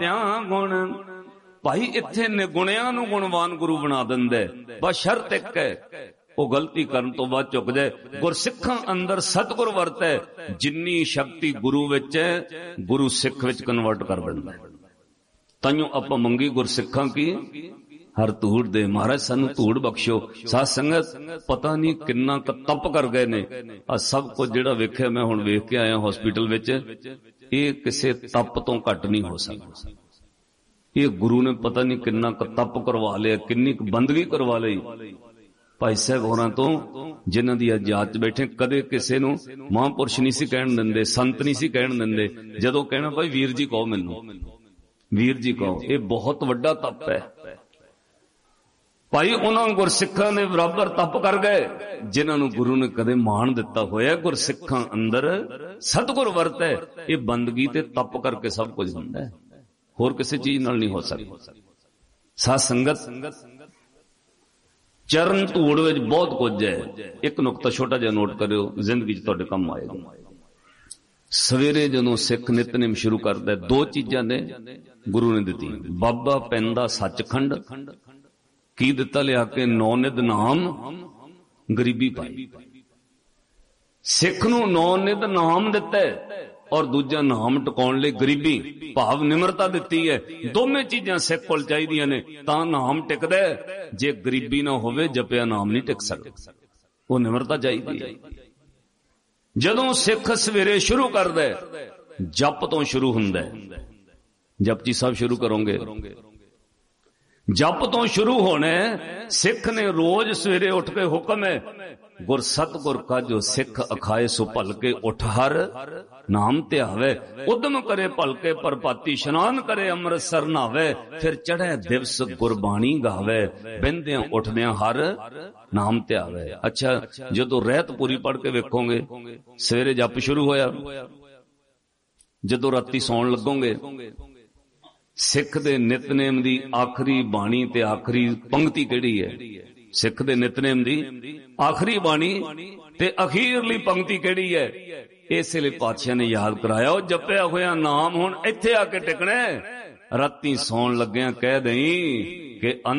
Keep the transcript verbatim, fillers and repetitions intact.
गुण भाई इत्थे निगुणियां नूं गुणवान गुरु बना दिंदा है। बस शर्त एक है, वो गलती करन तो बाद झुक जाए। गुरसिखां अंदर सतगुर वरत है, जिन्नी शक्ति गुरु विच है गुरु सिख विच कन्वर्ट कर दिंदा है। ताइयों आपां मंगी गुरसिखां की हर धूड़ दे, महाराज सानू धूड़ बख्शो। साध संगत पता नहीं किन्ना क तप कर गए ने। आ सब कुछ जिहड़ा वेखिया मैं हुण वेख के आया हॉस्पिटल विच, ये किसी तप तो घट नहीं हो सकता। ये गुरु ने पता नहीं किन्ना क तप करवा लिया, किन्नी क बंदगी करवा ली भाई साहब होरां तो, जिन्हां दी अज जात बैठे। कदे किसी नूं महापुरुष नहीं सी कहण दिंदे, संत नहीं सी कहण दिंदे। जदों कहना भाई वीर जी कहो, मैनूं वीर जी कहो, ये बहुत वड्डा तप है भाई। उन्हां गुरसिखां ने बराबर तप कर गए जिन्हां नूं गुरु ने कदे मान दिता होया। गुरसिखां अंदर सतगुर वरत है, ये बंदगी ते तप करके सब कुछ हुंदा है, होर किसी चीज नाल नहीं हो सकता। साध संगत चरण धूड़ विच बहुत कुछ है। एक नुकता छोटा जिहा नोट करियो, जिंदगी च तुहाडे काम आएगा। सवेरे जदों सिख नितनेम शुरू करदा, दो चीजां ने गुरु ने दित्ती। बाबा पैंदा सचखंड की दिता लिया के नौ निध नाम गरीबी पाई। सिख नूं नौ निध नाम दिता है और दूजा नाम टकाउण लई गरीबी भाव निमरता दिती है। दोवें चीजां सिख कोल चाहीदियां ने तां नाम टिकदा है। जे गरीबी ना होवे जपिया नाम नहीं टिक सकदा, वो निमरता चाहीदी है। जदों सिख सवेरे शुरू करदा है, जप तो शुरू हुंदा है। जपजी साहब शुरू करोगे, जप तो शुरू होने। सिख ने रोज सवेरे उठ के हुक्म है, गुर सतगुर का जो सिख अखाए सो भलके उठ हर नाम ध्यावे। उदम करे भलके परपाती स्नान करे अमृतसर नहावे। फिर चढ़े दिवस गुरबाणी गावे, बहिंदियां उठदियां हर नाम ध्यावे। अच्छा, जदों रहत पूरी पढ़ के वेखोगे, सवेरे जप शुरू होया, जदों राती सौण लगोगे, सिख दे नितनेम दी आखिरी बाणी ते आखिरी पंक्ति किहड़ी है? सिख दे नितनेम दी आखिरी बाणी ते अखीरली पंक्ति किहड़ी है? इस लिए पातशाह ने याद कराया, जपया होया नाम हुण इत्थे आके टिकना। राती सौण लग्गियां कह दई कि